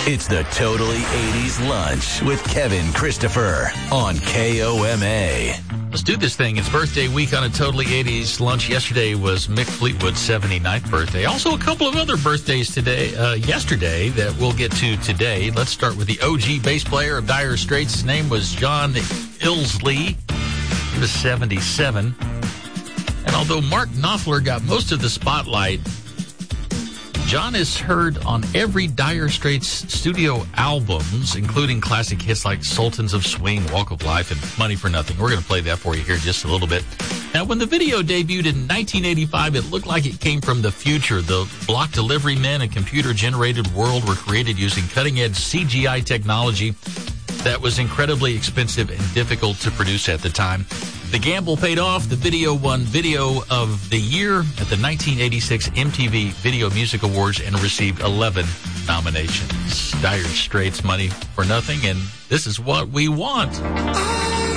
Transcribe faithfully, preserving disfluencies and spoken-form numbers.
It's the Totally eighties Lunch with Kevin Christopher on K O M A. Let's do this thing. It's birthday week on a Totally eighties Lunch. Yesterday was Mick Fleetwood's seventy-ninth birthday. Also a couple of other birthdays today, uh, yesterday that we'll get to today. Let's start with the O G bass player of Dire Straits. His name was John Illsley. He was seventy-seven. And although Mark Knopfler got most of the spotlight, John is heard on every Dire Straits studio albums, including classic hits like Sultans of Swing, Walk of Life, and Money for Nothing. We're going to play that for you here in just a little bit. Now, when the video debuted in nineteen eighty-five, it looked like it came from the future. The block delivery men and computer-generated world were created using cutting-edge C G I technology that was incredibly expensive and difficult to produce at the time. The gamble paid off. The video won Video of the Year at the nineteen eighty-six M T V Video Music Awards and received eleven nominations. Dire Straits, Money for Nothing, and this is what we want.